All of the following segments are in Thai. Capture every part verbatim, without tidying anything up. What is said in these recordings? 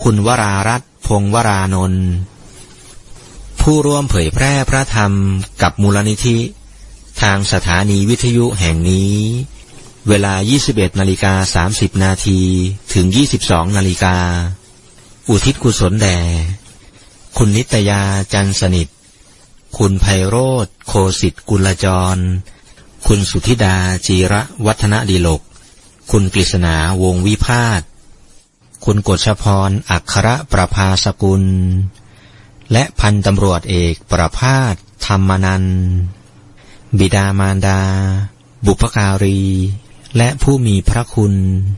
คุณวรารัตน์พงศ์วรานนท์ผู้ร่วมเผยแพร่พระธรรมกับมูลนิธิทางสถานีวิทยุแห่งนี้เวลา ยี่สิบเอ็ดนาฬิกาสามสิบนาที ถึง ยี่สิบสองนาฬิกาอุทิศกุศลแด่คุณนิตยาจันสนิทคุณไพโรจน์โคสิทธิ์กุลจรคุณสุธิดาจีระวัฒนดิลกคุณกฤษณาวงศ์วิพาทคุณกฤษพรอัครประภาสกุลและพันตำรวจเอกประภาสธรรมนันท์บิดามารดาบุพการีและผู้มีพระคุณ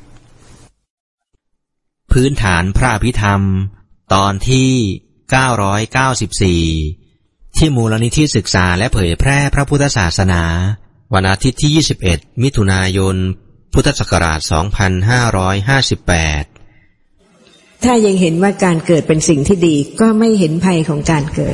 พื้นฐานพระอภิธรรมตอนที่เก้าร้อยเก้าสิบสี่ที่มูลนิธิศึกษาและเผยแพร่พระพุทธศาสนาวันอาทิตย์ที่ยี่สิบเอ็ดมิถุนายนพุทธศักราชสองพันห้าร้อยห้าสิบแปดถ้ายังเห็นว่าการเกิดเป็นสิ่งที่ดีก็ไม่เห็นภัยของการเกิด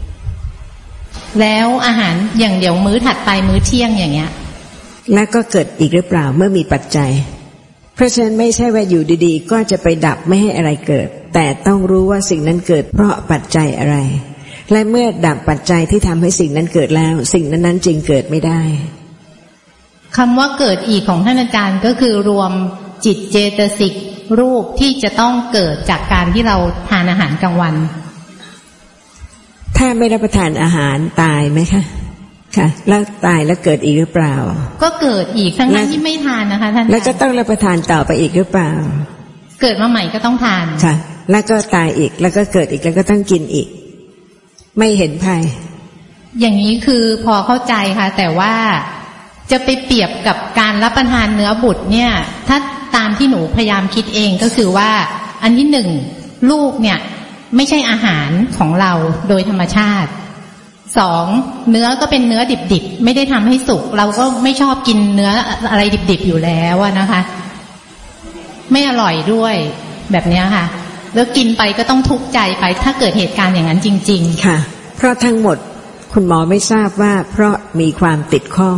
แล้วอาหารอย่างเดี๋ยวมื้อถัดไปมื้อเที่ยงอย่างเงี้ยแล้วก็เกิดอีกหรือเปล่าเมื่อมีปัจจัยเพราะฉะนั้นไม่ใช่ว่าอยู่ดีๆก็จะไปดับไม่ให้อะไรเกิดแต่ต้องรู้ว่าสิ่งนั้นเกิดเพราะปัจจัยอะไรและเมื่อดับปัจจัยที่ทำให้สิ่งนั้นเกิดแล้วสิ่งนั้นๆจึงเกิดไม่ได้คำว่าเกิดอีกของท่านอาจารย์ก็คือรวมจิตเจตสิกรูปที่จะต้องเกิดจากการที่เราทานอาหารกลางวันถ้าไม่รับประทานอาหารตายไหมคะค่ะแล้วตายแล้วเกิดอีกหรือเปล่าก็เกิดอีกทั้งนั้นที่ไม่ทานนะคะท่านแล้วก็ต้องรับประทานต่อไปอีกหรือเปล่าเกิดมาใหม่ก็ต้องทานค่ะแล้วก็ตายอีกแล้วก็เกิดอีกแล้วก็ต้องกินอีกไม่เห็นภัยอย่างนี้คือพอเข้าใจค่ะแต่ว่าจะไปเปรียบกับการรับประทานเนื้อบุตรเนี่ยถ้าตามที่หนูพยายามคิดเองก็คือว่าอันที่หนึ่งลูกเนี่ยไม่ใช่อาหารของเราโดยธรรมชาติสองเนื้อก็เป็นเนื้อดิบๆไม่ได้ทำให้สุกเราก็ไม่ชอบกินเนื้ออะไรดิบๆอยู่แล้วนะคะไม่อร่อยด้วยแบบนี้ค่ะแล้วกินไปก็ต้องทุกข์ใจไปถ้าเกิดเหตุการณ์อย่างนั้นจริงๆค่ะเพราะทั้งหมดคุณหมอไม่ทราบว่าเพราะมีความติดข้อง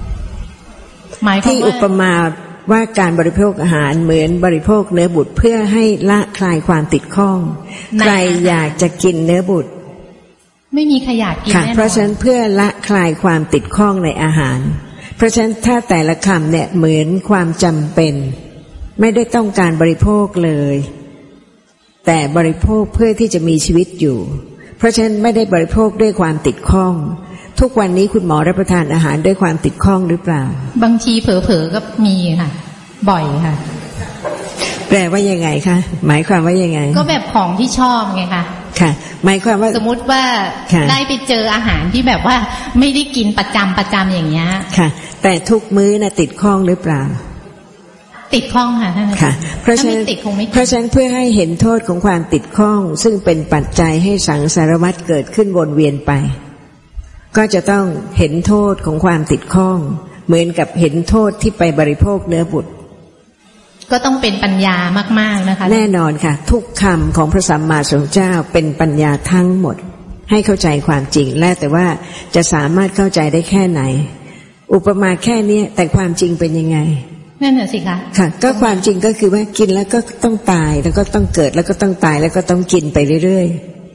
ที่อุปมาว่าการบริโภคอาหารเหมือนบริโภคเนื้อบุตรเพื่อให้ละคลายความติดข้องใครอยากจะกินเนื้อบุตรไม่มีใครอยากกินแน่นอนเพราะฉะนั้นเพื่อละคลายความติดข้องในอาหารเพราะฉะนั้นถ้าแต่ละคำเนี่ยเหมือนความจำเป็นไม่ได้ต้องการบริโภคเลยแต่บริโภคเพื่อที่จะมีชีวิตอยู่เพราะฉะนั้นไม่ได้บริโภคด้วยความติดข้องทุกวันนี้คุณหมอรับประทานอาหารด้วยความติดข้องหรือเปล่าบางทีเผลอๆก็มีค่ะบ่อยค่ะแปลว่ายังไงคะหมายความว่ายังไงก็แบบของที่ชอบไงคะค่ะหมายความว่าสมมุติว่าได้ไปเจออาหารที่แบบว่าไม่ได้กินประจำประจำอย่างเงี้ยค่ะแต่ทุกมื้อน่ะติดข้องหรือเปล่าติดข้องค่ะท่านค่ะเพราะฉะนั้นเพราะฉะนั้นเพื่อให้เห็นโทษของความติดข้องซึ่งเป็นปัจจัยให้สังสารวัฏเกิดขึ้นวนเวียนไปก็จะต้องเห็นโทษของความติดข้องเหมือนกับเห็นโทษที่ไปบริโภคเนื้อบุตรก็ต้องเป็นปัญญามากๆนะคะแน่นอนค่ะทุกคำของพระสัมมาสัมพุทธเจ้าเป็นปัญญาทั้งหมดให้เข้าใจความจริงและแต่ว่าจะสามารถเข้าใจได้แค่ไหนอุปมาแค่นี้แต่ความจริงเป็นยังไงนั่นน่ะสิคะค่ะก็ความจริงก็คือว่ากินแล้วก็ต้องตายแล้วก็ต้องเกิดแล้วก็ต้องตายแล้วก็ต้องกินไปเรื่อย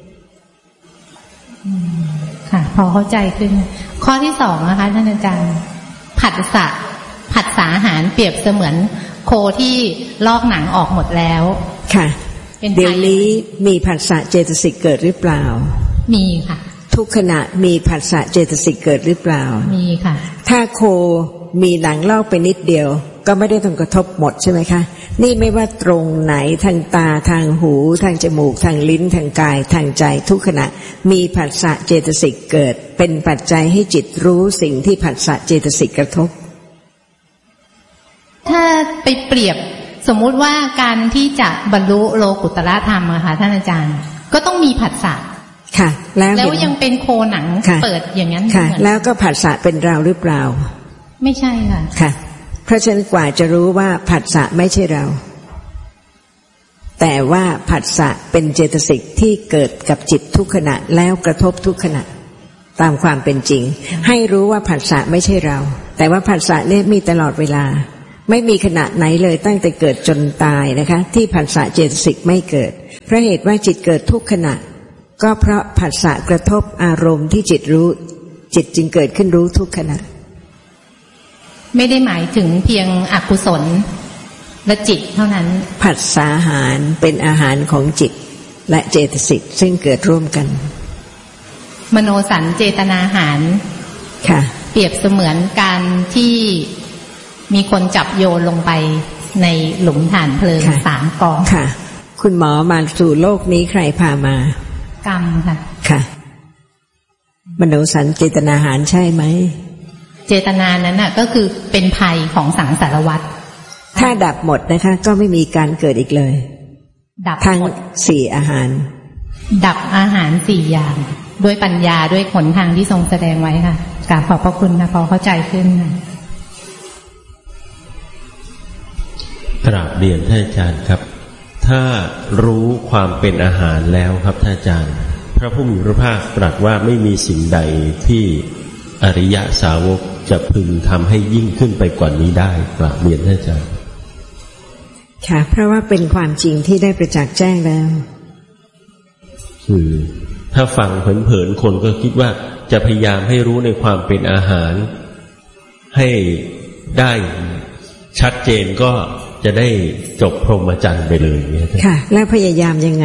ๆค่ะพอเข้าใจขึ้นข้อที่สองนะคะท่านอาจารย์ผัสสะผัสสะอาหารเปรียบเสมือนโคที่ลอกหนังออกหมดแล้วค่ะเดี๋ยวนี้มีผัสสะเจตสิกเกิดหรือเปล่ามีค่ะทุกขณะมีผัสสะเจตสิกเกิดหรือเปล่ามีค่ะถ้าโคมีหนังลอกไปนิดเดียวก็ไม่ได้ต้องกระทบหมดใช่ไหมคะนี่ไม่ว่าตรงไหนทางตาทางหูทางจมูกทางลิ้นทางกายทางใจทุกขณะมีผัสสะเจตสิกเกิดเป็นปัจจัยให้จิตรู้สิ่งที่ผัสสะเจตสิกกระทบถ้าไปเปรียบสมมุติว่าการที่จะบรรลุโลกุตตรธรรมอะค่ะท่านอาจารย์ก็ต้องมีผัสสะค่ะแล้วแล้วยังเป็นโคหนังเปิดอย่างนั้นค่ะแล้วก็ผัสสะเป็นเราหรือเปล่าไม่ใช่ค่ะค่ะเพราะฉะนั้นกว่าจะรู้ว่าผัสสะไม่ใช่เราแต่ว่าผัสสะเป็นเจตสิกที่เกิดกับจิตทุกขณะแล้วกระทบทุกขณะตามความเป็นจริงให้รู้ว่าผัสสะไม่ใช่เราแต่ว่าผัสสะเนี่ยมีตลอดเวลาไม่มีขณะไหนเลยตั้งแต่เกิดจนตายนะคะที่ผัสสะเจตสิกไม่เกิดเพราะเหตุว่าจิตเกิดทุกขณะก็เพราะผัสสะกระทบอารมณ์ที่จิตรู้จิตจึงเกิดขึ้นรู้ทุกขณะไม่ได้หมายถึงเพียงอกุศลและจิตเท่านั้นผัสสะอาหารเป็นอาหารของจิตและเจตสิกซึ่งเกิดร่วมกันมโนสัญเจตนาหารค่ะเปรียบเสมือนการที่มีคนจับโยนลงไปในหลุมฐานเพลิงสามกองค่ะคุณหมอมาสู่โลกนี้ใครพามากรรมค่ะค่ะมโนสัญเจตนาหารใช่ไหมเจตนานั้นน่ะก็คือเป็นภัยของสังสารวัฏถ้าดับหมดนะคะก็ไม่มีการเกิดอีกเลยดับทั้งสี่อาหารดับอาหารสี่อย่างด้วยปัญญาด้วยผลทางที่ทรงแสดงไว้ค่ะกราบขอบพระคุณนะพอเข้าใจขึ้นนะกราบเรียนท่านอาจารย์ครับถ้ารู้ความเป็นอาหารแล้วครับท่านอาจารย์พระผู้มีพระภาคตรัสว่าไม่มีสิ่งใดที่อริยสาวกจะพึงทำให้ยิ่งขึ้นไปกว่านี้ได้กราบเรียนท่านอาจารย์ค่ะเพราะว่าเป็นความจริงที่ได้ประจักษ์แจ้งแล้วคือถ้าฟังเผินๆคนก็คิดว่าจะพยายามให้รู้ในความเป็นอาหารให้ได้ชัดเจนก็จะได้จบพรหมจรรย์ไปเลยเนี่ยค่ะแล้วพยายามยังไง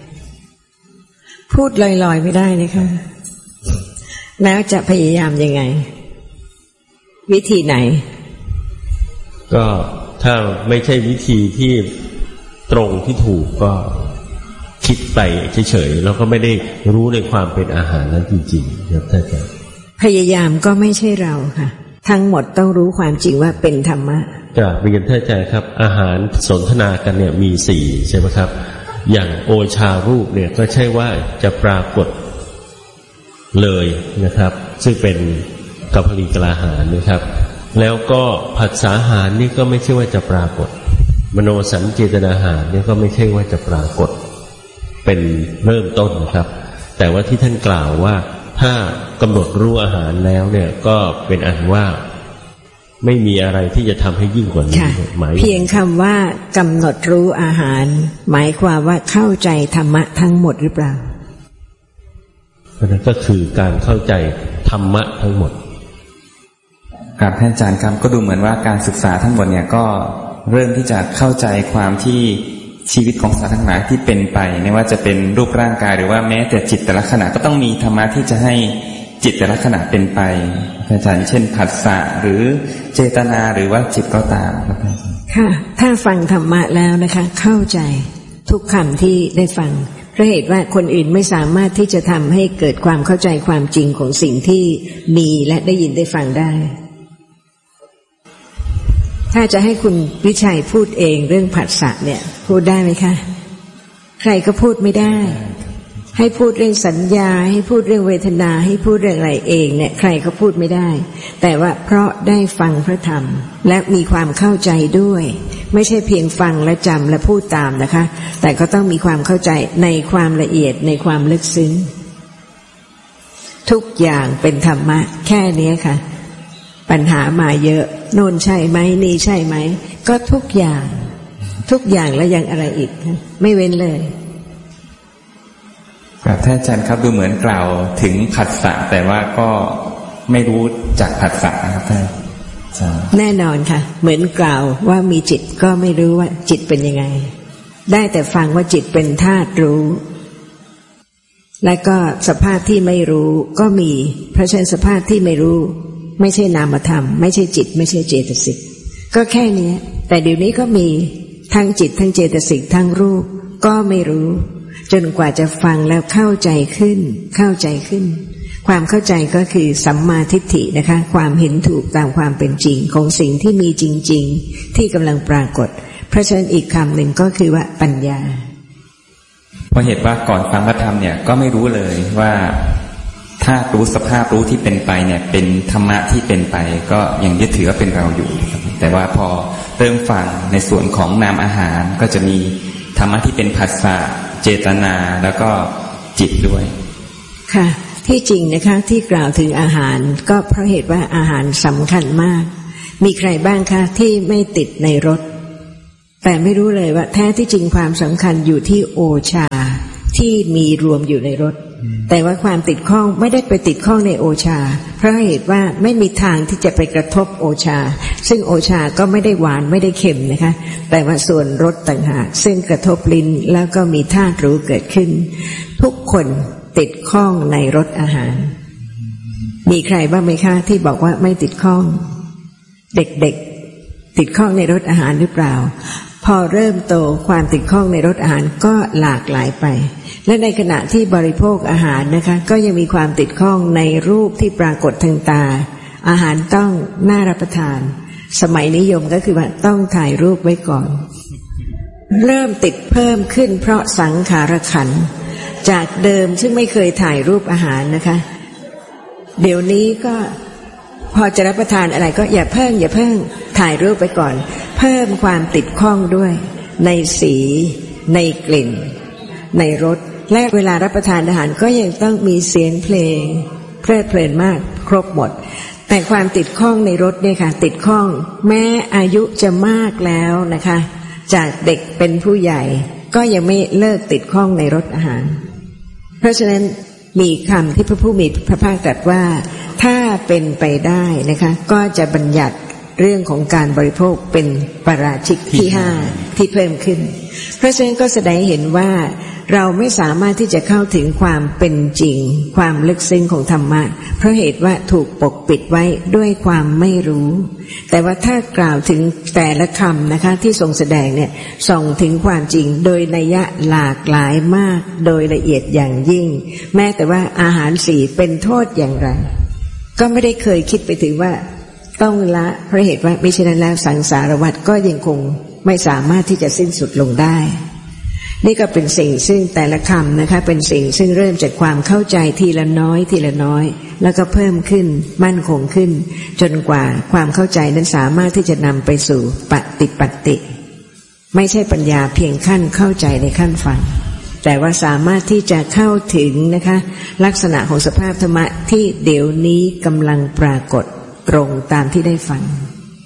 พูดลอยๆไม่ได้นะคะแล้วจะพยายามยังไงวิธีไหนก็ถ้าไม่ใช่วิธีที่ตรงที่ถูกก็คิดไปเฉยๆแล้วก็ไม่ได้รู้ในความเป็นอาหารนั้นจริงๆครับท่านอาจารย์พยายามก็ไม่ใช่เราค่ะทั้งหมดต้องรู้ความจริงว่าเป็นธรรมะกราบเรียนท่านอาจารย์ครับอาหารสนทนากันเนี่ยมีสี่ใช่ไหมครับอย่างโอชารูปเนี่ยก็ใช่ว่าจะปรากฏเลยนะครับซึ่งเป็นกัปปลิกลาหารนะครับแล้วก็ผัสสะอาหารนี่ก็ไม่ใช่ว่าจะปรากฏมโนสัญเจตนาหารนี่ก็ไม่ใช่ว่าจะปรากฏเป็นเริ่มต้นนะครับแต่ว่าที่ท่านกล่าวว่าถ้ากำหนดรู้อาหารแล้วเนี่ยก็เป็นอันว่าไม่มีอะไรที่จะทำให้ยิ่งกว่านี้หมายเพียงคำว่ากำหนดรู้อาหารหมายความว่าเข้าใจธรรมะทั้งหมดหรือเปล่าเพราะนั้นก็คือการเข้าใจธรรมะทั้งหมดครับท่านอาจารย์ครับก็ดูเหมือนว่าการศึกษาทั้งหมดเนี่ยก็เริ่มที่จะเข้าใจความที่ชีวิตของสัตว์ทั้งหลายที่เป็นไปไม่ว่าจะเป็นรูปร่างกายหรือว่าแม้แต่จิตแต่ละขณะก็ต้องมีธรรมะที่จะให้จิตแต่ละขณะเป็นไปอาจารย์เช่นผัสสะหรือเจตนาหรือว่าจิตก็ตามครับค่ะถ้าฟังธรรมะแล้วนะคะเข้าใจทุกคำที่ได้ฟังเพราะเหตุว่าคนอื่นไม่สามารถที่จะทำให้เกิดความเข้าใจความจริงของสิ่งที่มีและได้ยินได้ฟังได้ถ้าจะให้คุณวิชัยพูดเองเรื่องผัสสะเนี่ยพูดได้ไหมคะใครก็พูดไม่ได้ให้พูดเรื่องสัญญาให้พูดเรื่องเวทนาให้พูดเรื่องอะไรเองเนี่ยใครก็พูดไม่ได้แต่ว่าเพราะได้ฟังพระธรรมและมีความเข้าใจด้วยไม่ใช่เพียงฟังและจำและพูดตามนะคะแต่ก็ต้องมีความเข้าใจในความละเอียดในความลึกซึ้งทุกอย่างเป็นธรรมะแค่นี้ค่ะปัญหามาเยอะโน่นใช่ไหมนี่ใช่ไหมก็ทุกอย่างทุกอย่างแล้วยังอะไรอีกไม่เว้นเลยครับท่านอาจารย์ครับดูเหมือนกล่าวถึงผัสสะแต่ว่าก็ไม่รู้จักผัสสะนะครับท่านแน่นอนค่ะเหมือนกล่าวว่ามีจิตก็ไม่รู้ว่าจิตเป็นยังไงได้แต่ฟังว่าจิตเป็นธาตุรู้และก็สภาพที่ไม่รู้ก็มีเพราะฉะนั้นสภาพที่ไม่รู้ไม่ใช่นามธรรมไม่ใช่จิตไม่ใช่เจตสิกก็แค่นี้แต่เดี๋ยวนี้ก็มีทั้งจิตทั้งเจตสิกทั้งรูปก็ไม่รู้จนกว่าจะฟังแล้วเข้าใจขึ้นเข้าใจขึ้นความเข้าใจก็คือสัมมาทิฏฐินะคะความเห็นถูกตามความเป็นจริงของสิ่งที่มีจริงๆที่กำลังปรากฏเพราะฉะนั้นอีกคำหนึ่งก็คือว่าปัญญาเพราะเหตุว่าก่อนฟังพระธรรมเนี่ยก็ไม่รู้เลยว่าถ้ารู้สภาพรู้ที่เป็นไปเนี่ยเป็นธรรมะที่เป็นไปก็ยังยึดถือว่าเป็นเราอยู่แต่ว่าพอเริ่มฟังในส่วนของนามอาหารก็จะมีธรรมะที่เป็นผัสสะเจตนาแล้วก็จิตด้วยค่ะที่จริงนะคะที่กล่าวถึงอาหารก็เพราะเหตุว่าอาหารสำคัญมากมีใครบ้างคะที่ไม่ติดในรถแต่ไม่รู้เลยว่าแท้ที่จริงความสำคัญอยู่ที่โอชาที่มีรวมอยู่ในรถแต่ว่าความติดข้องไม่ได้ไปติดข้องในโอชาเพราะเหตุว่าไม่มีทางที่จะไปกระทบโอชาซึ่งโอชาก็ไม่ได้หวานไม่ได้เค็มนะคะแต่ว่าส่วนรสต่างหากซึ่งกระทบลิ้นแล้วก็มีธาตุรู้เกิดขึ้นทุกคนติดข้องในรสอาหารมีใครบ้างไหมคะที่บอกว่าไม่ติดข้องเด็กๆติดข้องในรสอาหารหรือเปล่าพอเริ่มโตความติดข้องในรสอาหารก็หลากหลายไปและในขณะที่บริโภคอาหารนะคะก็ยังมีความติดข้องในรูปที่ปรากฏทางตาอาหารต้องน่ารับประทานสมัยนิยมก็คือว่าต้องถ่ายรูปไว้ก่อนเริ่มติดเพิ่มขึ้นเพราะสังขารขันธ์จากเดิมซึ่งไม่เคยถ่ายรูปอาหารนะคะเดี๋ยวนี้ก็พอจะรับประทานอะไรก็อย่าเพิ่งอย่าเพิ่งถ่ายรูปไปก่อนเพิ่มความติดข้องด้วยในสีในกลิ่นในรสและเวลารับประทานอาหารก็ยังต้องมีเสียงเพลงเพลิดเพลินมากครบหมดแต่ความติดข้องในรสเนี่ยค่ะติดข้องแม้อายุจะมากแล้วนะคะจากเด็กเป็นผู้ใหญ่ก็ยังไม่เลิกติดข้องในรสอาหารเพราะฉะนั้นมีคำที่พระผู้มีพระภาคตรัสว่าถ้าเป็นไปได้นะคะก็จะบัญญัติเรื่องของการบริโภคเป็นปาราชิกที่ห้าที่เพิ่มขึ้นเพราะฉะนั้นก็แสดงเห็นว่าเราไม่สามารถที่จะเข้าถึงความเป็นจริงความลึกซึ้งของธรรมะเพราะเหตุว่าถูกปกปิดไว้ด้วยความไม่รู้แต่ว่าถ้ากล่าวถึงแต่ละคำนะคะที่ทรงแสดงเนี่ยส่งถึงความจริงโดยนัยยะหลากหลายมากโดยละเอียดอย่างยิ่งแม้แต่ว่าอาหารสี่เป็นโทษอย่างไรก็ไม่ได้เคยคิดไปถึงว่าต้องละเพราะเหตุว่ามิฉะนั้นแล้วสังสารวัฏก็ยังคงไม่สามารถที่จะสิ้นสุดลงได้นี่ก็เป็นสิ่งซึ่งแต่ละคำนะคะเป็นสิ่งซึ่งเริ่มจากความเข้าใจทีละน้อยทีละน้อยแล้วก็เพิ่มขึ้นมั่นคงขึ้นจนกว่าความเข้าใจนั้นสามารถที่จะนำไปสู่ปฏิปัตติไม่ใช่ปัญญาเพียงขั้นเข้าใจในขั้นฟังแต่ว่าสามารถที่จะเข้าถึงนะคะลักษณะของสภาพธรรมะที่เดี๋ยวนี้กำลังปรากฏตรงตามที่ได้ฟัง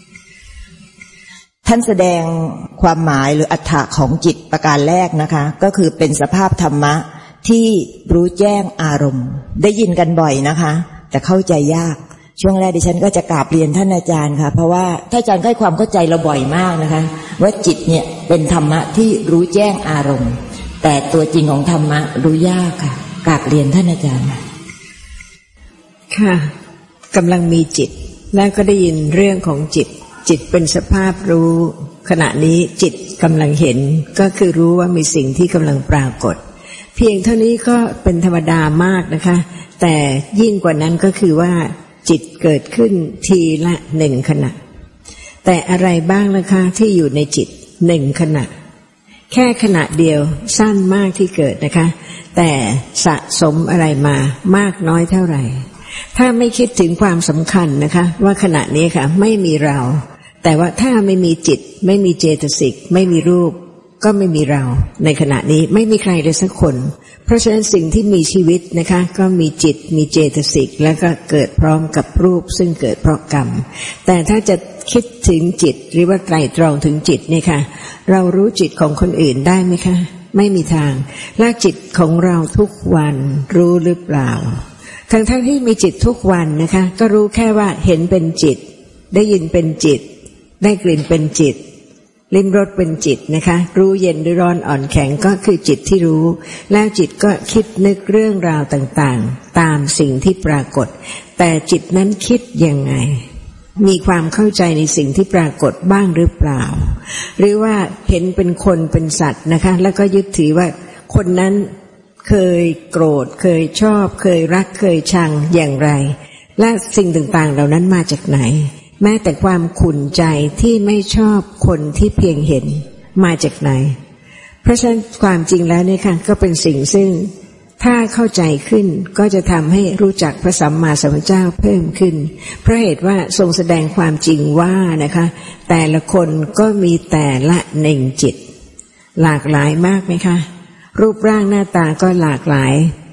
ท่านแสดงความหมายหรืออรรถะของจิตประการแรกนะคะก็คือเป็นสภาพธรรมะที่รู้แจ้งอารมณ์ได้ยินกันบ่อยนะคะแต่เข้าใจยากช่วงแรกดิฉันก็จะกราบเรียนท่านอาจารย์ค่ะเพราะว่าท่านอาจารย์ให้ความเข้าใจเราบ่อยมากนะคะว่าจิตเนี่ยเป็นธรรมะที่รู้แจ้งอารมณ์แต่ตัวจริงของธรรมะรู้ยากค่ะกราบเรียนท่านอาจารย์ค่ะกำลังมีจิตแล้วก็ได้ยินเรื่องของจิตจิตเป็นสภาพรู้ขณะนี้จิตกำลังเห็นก็คือรู้ว่ามีสิ่งที่กำลังปรากฏเพียงเท่านี้ก็เป็นธรรมดามากนะคะแต่ยิ่งกว่านั้นก็คือว่าจิตเกิดขึ้นทีละหนึ่งขณะแต่อะไรบ้างล่ะคะที่อยู่ในจิตหนึ่งขณะแค่ขณะเดียวสั้นมากที่เกิดนะคะแต่สะสมอะไรมามากน้อยเท่าไหร่ถ้าไม่คิดถึงความสำคัญนะคะว่าขณะนี้ค่ะไม่มีเราแต่ว่าถ้าไม่มีจิตไม่มีเจตสิกไม่มีรูปก็ไม่มีเราในขณะนี้ไม่มีใครเลยสักคนเพราะฉะนั้นสิ่งที่มีชีวิตนะคะก็มีจิตมีเจตสิกแล้วก็เกิดพร้อมกับรูปซึ่งเกิดเพราะกรรมแต่ถ้าจะคิดถึงจิตหรือว่าไตร่ตรองถึงจิตนี่ค่ะเรารู้จิตของคนอื่นได้ไหมคะไม่มีทางและจิตของเราทุกวันรู้หรือเปล่าทั้งทั้งที่มีจิตทุกวันนะคะก็รู้แค่ว่าเห็นเป็นจิตได้ยินเป็นจิตได้กลิ่นเป็นจิตลิ้มรสเป็นจิตนะคะรู้เย็นหรือร้อนอ่อนแข็งก็คือจิตที่รู้แล้วจิตก็คิดนึกเรื่องราวต่างๆตามสิ่งที่ปรากฏแต่จิตนั้นคิดยังไงมีความเข้าใจในสิ่งที่ปรากฏบ้างหรือเปล่าหรือว่าเห็นเป็นคนเป็นสัตว์นะคะแล้วก็ยึดถือว่าคนนั้นเคยโกรธเคยชอบเคยรักเคยชังอย่างไรและสิ่งต่างๆเหล่านั้นมาจากไหนแม้แต่ความขุ่นใจที่ไม่ชอบคนที่เพียงเห็นมาจากไหนเพราะฉะนั้นความจริงแล้วเนี่ยค่ะก็เป็นสิ่งซึ่งถ้าเข้าใจขึ้นก็จะทำให้รู้จักพระสัมมาสัมพุทธเจ้าเพิ่มขึ้นเพราะเหตุว่าทรงแสดงความจริงว่านะคะแต่ละคนก็มีแต่ละหนึ่งจิตหลากหลายมากไหมคะรูปร่างหน้าตาก็หลากหลาย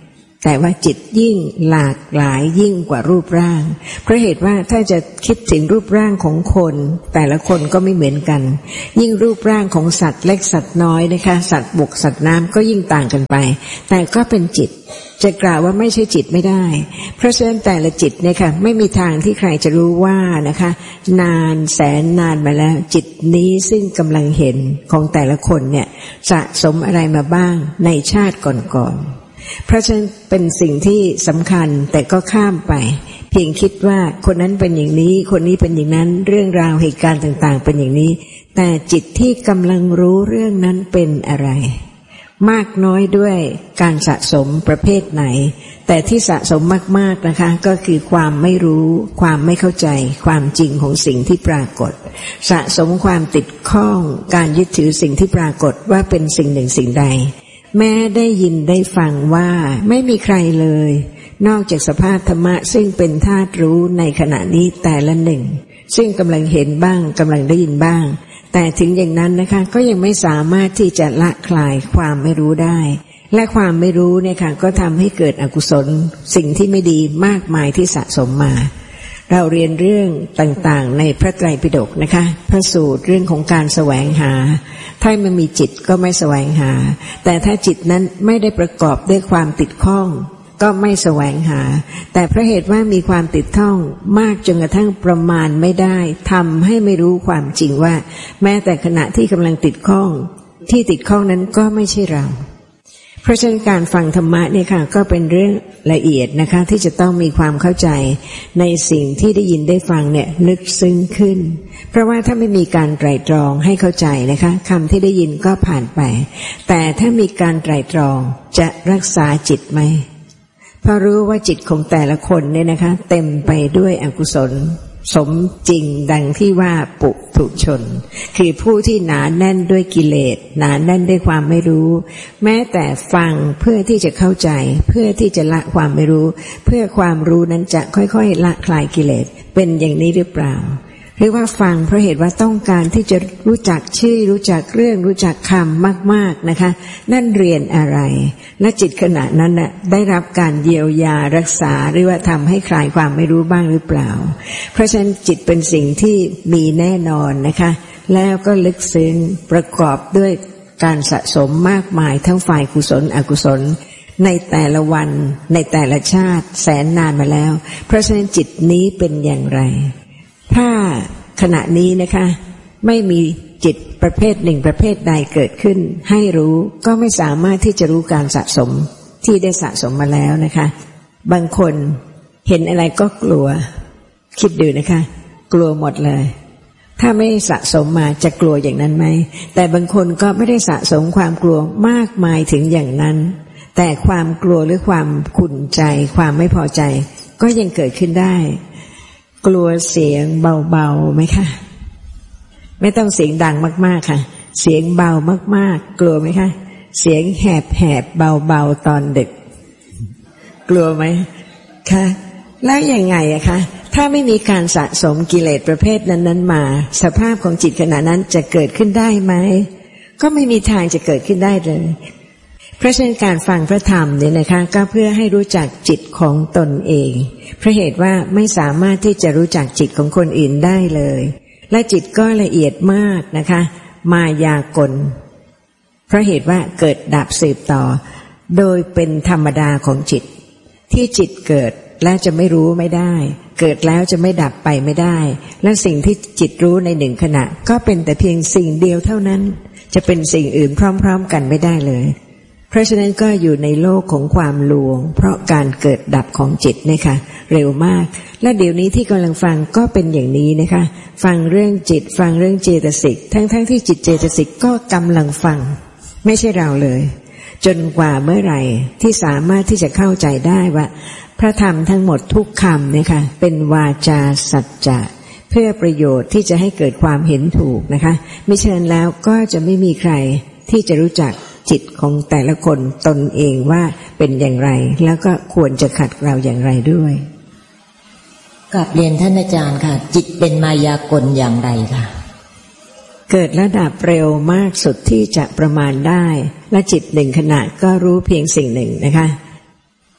แต่ว่าจิตยิ่งหลากหลายยิ่งกว่ารูปร่างเพราะเหตุว่าถ้าจะคิดถึงรูปร่างของคนแต่ละคนก็ไม่เหมือนกันยิ่งรูปร่างของสัตว์เล็กสัตว์น้อยนะคะสัตว์บกสัตว์น้ำก็ยิ่งต่างกันไปแต่ก็เป็นจิตจะกล่าวว่าไม่ใช่จิตไม่ได้เพราะฉะนั้นแต่ละจิตเนี่ยค่ะไม่มีทางที่ใครจะรู้ว่านะคะนานแสนนานมาแล้วจิตนี้ซึ่งกำลังเห็นของแต่ละคนเนี่ยสะสมอะไรมาบ้างในชาติก่อนๆเพราะฉะนั้นเป็นสิ่งที่สำคัญแต่ก็ข้ามไปเพียงคิดว่าคนนั้นเป็นอย่างนี้คนนี้เป็นอย่างนั้นเรื่องราวเหตุการณ์ต่างๆเป็นอย่างนี้แต่จิตที่กำลังรู้เรื่องนั้นเป็นอะไรมากน้อยด้วยการสะสมประเภทไหนแต่ที่สะสมมากๆนะคะก็คือความไม่รู้ความไม่เข้าใจความจริงของสิ่งที่ปรากฏสะสมความติดข้องการยึดถือสิ่งที่ปรากฏว่าเป็นสิ่งหนึ่งสิ่งใดแม้ได้ยินได้ฟังว่าไม่มีใครเลยนอกจากสภาพธรรมะซึ่งเป็นธาตุรู้ในขณะนี้แต่ละหนึ่งซึ่งกำลังเห็นบ้างกำลังได้ยินบ้างแต่ถึงอย่างนั้นนะคะก็ยังไม่สามารถที่จะละคลายความไม่รู้ได้และความไม่รู้เนี่ยค่ะก็ทำให้เกิดอกุศลสิ่งที่ไม่ดีมากมายที่สะสมมาเราเรียนเรื่องต่างๆในพระไตรปิฎกนะคะพระสูตรเรื่องของการแสวงหาถ้าไม่มีจิตก็ไม่แสวงหาแต่ถ้าจิตนั้นไม่ได้ประกอบด้วยความติดข้องก็ไม่แสวงหาแต่เพราะเหตุว่ามีความติดข้องมากจนกระทั่งประมาณไม่ได้ทำให้ไม่รู้ความจริงว่าแม้แต่ขณะที่กำลังติดข้องที่ติดข้องนั้นก็ไม่ใช่เราเพราะฉะนั้นการฟังธรรมะเนี่ยค่ะก็เป็นเรื่องละเอียดนะคะที่จะต้องมีความเข้าใจในสิ่งที่ได้ยินได้ฟังเนี่ยลึกซึ้งขึ้นเพราะว่าถ้าไม่มีการไตร่ตรองให้เข้าใจนะคะคำที่ได้ยินก็ผ่านไปแต่ถ้ามีการไตร่ตรองจะรักษาจิตไหมเพราะรู้ว่าจิตของแต่ละคนเนี่ยนะคะเต็มไปด้วยอกุศลสมจริงดังที่ว่าปุถุชนคือผู้ที่หนาแน่นด้วยกิเลสหนาแน่นด้วยความไม่รู้แม้แต่ฟังเพื่อที่จะเข้าใจเพื่อที่จะละความไม่รู้เพื่อความรู้นั้นจะค่อยๆละคลายกิเลสเป็นอย่างนี้หรือเปล่าหรือว่าฟังเพราะเหตุว่าต้องการที่จะรู้จักชื่อรู้จักเรื่องรู้จักคำมากๆนะคะนั่นเรียนอะไรและจิตขณะนั้นน่ะได้รับการเยียวยารักษาหรือว่าทำให้คลายความไม่รู้บ้างหรือเปล่าเพราะฉะนั้นจิตเป็นสิ่งที่มีแน่นอนนะคะแล้วก็ลึกซึ้งประกอบด้วยการสะสมมากมายทั้งฝ่ายกุศลอกุศลในแต่ละวันในแต่ละชาติแสนนานมาแล้วเพราะฉะนั้นจิตนี้เป็นอย่างไรถ้าขณะนี้นะคะไม่มีจิตประเภทหนึ่งประเภทใดเกิดขึ้นให้รู้ก็ไม่สามารถที่จะรู้การสะสมที่ได้สะสมมาแล้วนะคะบางคนเห็นอะไรก็กลัวคิดดูนะคะกลัวหมดเลยถ้าไม่สะสมมาจะกลัวอย่างนั้นไหมแต่บางคนก็ไม่ได้สะสมความกลัวมากมายถึงอย่างนั้นแต่ความกลัวหรือความขุ่นใจความไม่พอใจก็ยังเกิดขึ้นได้กลัวเสียงเบาๆไหมคะไม่ต้องเสียงดังมากๆค่ะเสียงเบามากๆกลัวไหมคะเสียงแหบๆเบาๆตอนดึกกลัวไหมคะแล้วยังไงอะคะถ้าไม่มีการสะสมกิเลสประเภทนั้นๆมาสภาพของจิตขณะนั้นจะเกิดขึ้นได้ไหมก็ไม่มีทางจะเกิดขึ้นได้เลยเพราะฉะนั้นการฟังพระธรรมเนี่ยนะคะก็เพื่อให้รู้จักจิตของตนเองเพราะเหตุว่าไม่สามารถที่จะรู้จักจิตของคนอื่นได้เลยและจิตก็ละเอียดมากนะคะมายากลเพราะเหตุว่าเกิดดับสืบต่อโดยเป็นธรรมดาของจิตที่จิตเกิดแล้วจะไม่รู้ไม่ได้เกิดแล้วจะไม่ดับไปไม่ได้และสิ่งที่จิตรู้ในหนึ่งขณะก็เป็นแต่เพียงสิ่งเดียวเท่านั้นจะเป็นสิ่งอื่นพร้อมๆกันไม่ได้เลยเพราะฉะนั้นก็อยู่ในโลกของความลวงเพราะการเกิดดับของจิตนะคะเร็วมากและเดี๋ยวนี้ที่กำลังฟังก็เป็นอย่างนี้นะคะฟังเรื่องจิตฟังเรื่องเจตสิกทั้งๆ ท, ที่จิตเจตสิกก็กำลังฟังไม่ใช่เราเลยจนกว่าเมื่อไหร่ที่สามารถที่จะเข้าใจได้ว่าพระธรรมทั้งหมดทุกคำเนี่ยค่ะเป็นวาจาสัจจะเพื่อประโยชน์ที่จะให้เกิดความเห็นถูกนะคะมิฉะนั้นแล้วก็จะไม่มีใครที่จะรู้จักจิตของแต่ละคนตนเองว่าเป็นอย่างไรแล้วก็ควรจะขัดเกลาอย่างไรด้วยกราบเรียนท่านอาจารย์ค่ะจิตเป็นมายากลอย่างไรค่ะเกิดระดับเร็วมากสุดที่จะประมาณได้และจิตหนึ่งขณะก็รู้เพียงสิ่งหนึ่งนะคะ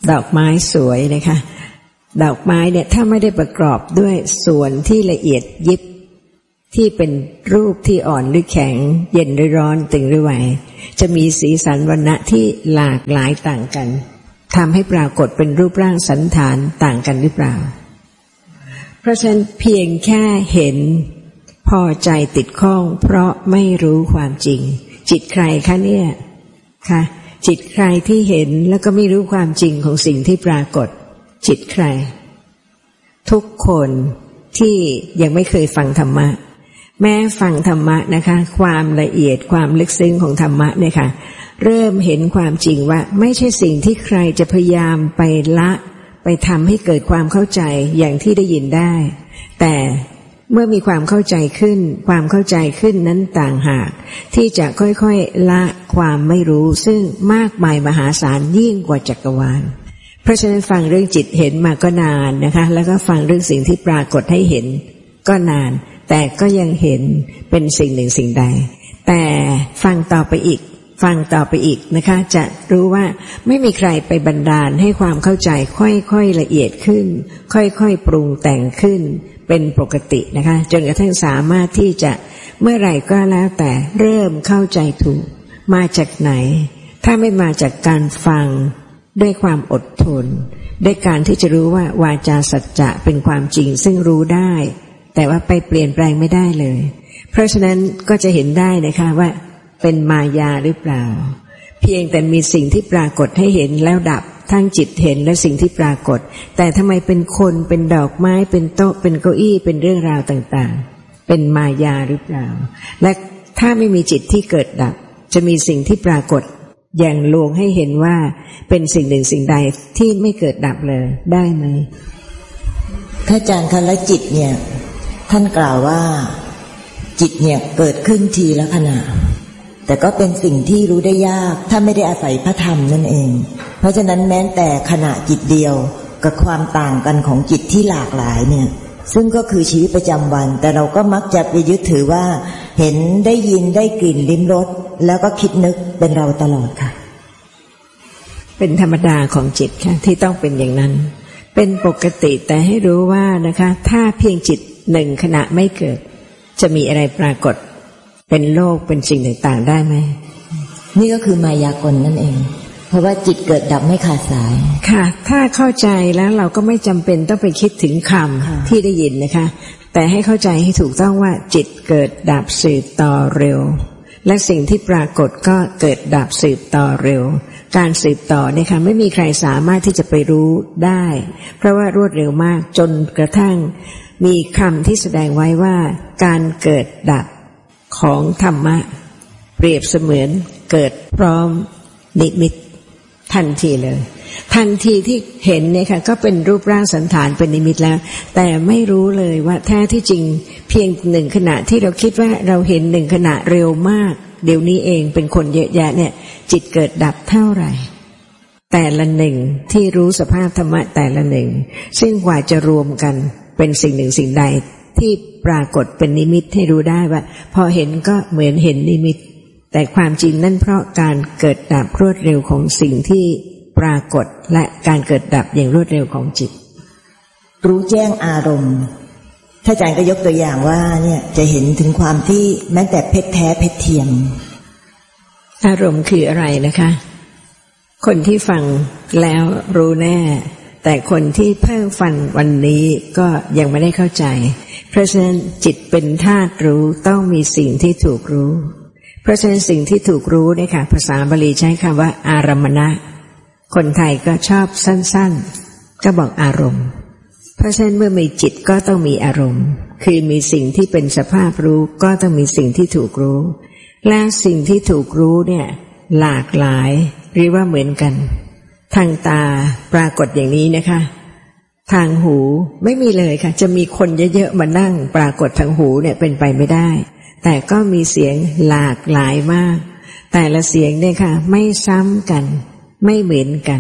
ดอกไม้สวยนะคะดอกไม้เนี่ยถ้าไม่ได้ประกอบด้วยส่วนที่ละเอียดยิบที่เป็นรูปที่อ่อนหรือแข็งเย็นหรือร้อนตึงหรือไหวจะมีสีสันวรรณะที่หลากหลายต่างกันทำให้ปรากฏเป็นรูปร่างสันฐานต่างกันหรือเปล่าเพราะฉะนั้นเพียงแค่เห็นพอใจติดข้องเพราะไม่รู้ความจริงจิตใครคะเนี่ยค่ะจิตใครที่เห็นแล้วก็ไม่รู้ความจริงของสิ่งที่ปรากฏจิตใครทุกคนที่ยังไม่เคยฟังธรรมะแม้ฟังธรรมะนะคะความละเอียดความลึกซึ้งของธรรมะเนี่ยค่ะเริ่มเห็นความจริงว่าไม่ใช่สิ่งที่ใครจะพยายามไปละไปทำให้เกิดความเข้าใจอย่างที่ได้ยินได้แต่เมื่อมีความเข้าใจขึ้นความเข้าใจขึ้นนั้นต่างหากที่จะค่อยๆละความไม่รู้ซึ่งมากมายมหาศาลยิ่งกว่าจักรวาลเพราะฉะนั้นฟังเรื่องจิตเห็นมาก็นานนะคะแล้วก็ฟังเรื่องสิ่งที่ปรากฏให้เห็นก็นานแต่ก็ยังเห็นเป็นสิ่งหนึ่งสิ่งใดแต่ฟังต่อไปอีกฟังต่อไปอีกนะคะจะรู้ว่าไม่มีใครไปบันดาลให้ความเข้าใจค่อยๆละเอียดขึ้นค่อยๆปรุงแต่งขึ้นเป็นปกตินะคะจนกระทั่งสามารถที่จะเมื่อไหร่ก็แล้วแต่เริ่มเข้าใจถูกมาจากไหนถ้าไม่มาจากการฟังด้วยความอดทนด้วยการที่จะรู้ว่าวาจาสัจจะเป็นความจริงซึ่งรู้ได้แต่ว่าไปเปลี่ยนแปลงไม่ได้เลยเพราะฉะนั้นก็จะเห็นได้นะคะว่าเป็นมายาหรือเปล่าเพียงแต่มีสิ่งที่ปรากฏให้เห็นแล้วดับทั้งจิตเห็นและสิ่งที่ปรากฏแต่ทำไมเป็นคนเป็นดอกไม้เป็นโต๊ะเป็นเก้าอี้เป็นเรื่องราวต่างๆเป็นมายาหรือเปล่าและถ้าไม่มีจิตที่เกิดดับจะมีสิ่งที่ปรากฏอย่างลวงให้เห็นว่าเป็นสิ่งหนึ่งสิ่งใดที่ไม่เกิดดับเลยได้ไหมท่านอาจารย์คะและจิตเนี่ยท่านกล่าวว่าจิตเนี่ยเกิดขึ้นทีละขณะแต่ก็เป็นสิ่งที่รู้ได้ยากถ้าไม่ได้อาศัยพระธรรมนั่นเองเพราะฉะนั้นแม้แต่ขณะจิตเดียวกับความต่างกันของจิตที่หลากหลายเนี่ยซึ่งก็คือชีวิตประจำวันแต่เราก็มักจะไปยึดถือว่าเห็นได้ยินได้กลิ่นลิ้มรสแล้วก็คิดนึกเป็นเราตลอดค่ะเป็นธรรมดาของจิตค่ะที่ต้องเป็นอย่างนั้นเป็นปกติแต่ให้รู้ว่านะคะถ้าเพียงจิตหนึ่งขณะไม่เกิดจะมีอะไรปรากฏเป็นโลกเป็นสิ่งต่างๆได้ไหมนี่ก็คือมายากลนั่นเองเพราะว่าจิตเกิดดับไม่ขาดสายค่ะถ้าเข้าใจแล้วเราก็ไม่จำเป็นต้องไปคิดถึงคำที่ได้ยินนะคะแต่ให้เข้าใจให้ถูกต้องว่าจิตเกิดดับสืบต่อเร็วและสิ่งที่ปรากฏก็เกิดดับสืบต่อเร็วการสืบต่อเนี่ยค่ะไม่มีใครสามารถที่จะไปรู้ได้เพราะว่ารวดเร็วมากจนกระทั่งมีคำที่แสดงไว้ว่าการเกิดดับของธรรมะเปรียบเสมือนเกิดพร้อมนิมิตทันทีเลยทันทีที่เห็นเนี่ยค่ะก็เป็นรูปร่างสันฐานเป็นนิมิตแล้วแต่ไม่รู้เลยว่าแท้ที่จริงเพียงหนึ่งขณะที่เราคิดว่าเราเห็นหนึ่งขณะเร็วมากเดี๋ยวนี้เองเป็นคนเยอะแยะเนี่ยจิตเกิดดับเท่าไหร่แต่ละหนึ่งที่รู้สภาพธรรมะแต่ละหนึ่งซึ่งกว่าจะรวมกันเป็นสิ่งหนึ่งสิ่งใดที่ปรากฏเป็นนิมิตให้รู้ได้ว่าพอเห็นก็เหมือนเห็นนิมิตแต่ความจริงนั่นเพราะการเกิดดับรวดเร็วของสิ่งที่ปรากฏและการเกิดดับอย่างรวดเร็วของจิตรู้แจ้งอารมณ์ถ้าอาจารย์ก็ยกตัวอย่างว่าเนี่ยจะเห็นถึงความที่แม้แต่เพชรแท้เพชรเทียมอารมณ์คืออะไรนะคะคนที่ฟังแล้วรู้แน่แต่คนที่เพิ่งฟังวันนี้ก็ยังไม่ได้เข้าใจเพราะฉะนั้นจิตเป็นธาตุรู้ต้องมีสิ่งที่ถูกรู้เพราะฉะนั้นสิ่งที่ถูกรู้เนี่ยค่ะภาษาบาลีใช้คำว่าอารมณะคนไทยก็ชอบสั้นๆก็บอกอารมณ์เพราะฉะนั้นเมื่อมีจิตก็ต้องมีอารมณ์คือมีสิ่งที่เป็นสภาพรู้ก็ต้องมีสิ่งที่ถูกรู้และสิ่งที่ถูกรู้เนี่ยหลากหลายหรือว่าเหมือนกันทางตาปรากฏอย่างนี้นะคะทางหูไม่มีเลยค่ะจะมีคนเยอะๆมานั่งปรากฏทางหูเนี่ยเป็นไปไม่ได้แต่ก็มีเสียงหลากหลายมากแต่ละเสียงเนี่ยค่ะไม่ซ้ำกันไม่เหมือนกัน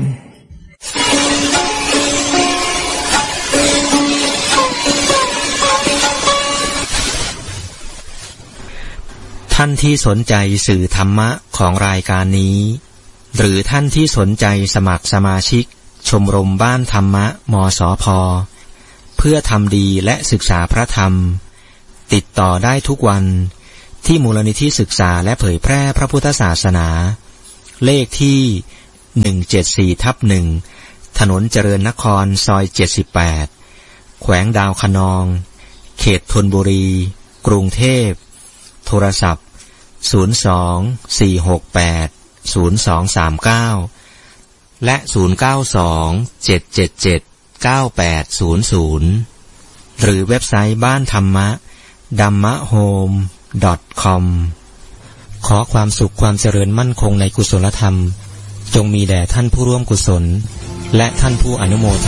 ท่านที่สนใจสื่อธรรมะของรายการนี้หรือท่านที่สนใจสมัครสมาชิกชมรมบ้านธรรมะมสพ.เพื่อทำดีและศึกษาพระธรรมติดต่อได้ทุกวันที่มูลนิธิศึกษาและเผยแพร่พระพุทธศาสนาเลขที่หนึ่งเจ็ดสี่ทับหนึ่งถนนเจริญนครซอยเจ็ดสิบแปดแขวงดาวคะนองเขตธนบุรีกรุงเทพโทรศัพท์ศูนย์ สอง สี่ หก แปด ศูนย์ สอง สาม เก้าและศูนย์ เก้า สอง เจ็ด เจ็ด เจ็ด เก้า แปด ศูนย์ ศูนย์หรือเว็บไซต์บ้านธรรมะ ดัมมะโฮม ดอท คอม ขอความสุขความเจริญมั่นคงในกุศลธรรมจงมีแด่ท่านผู้ร่วมกุศลและท่านผู้อนุโมทนา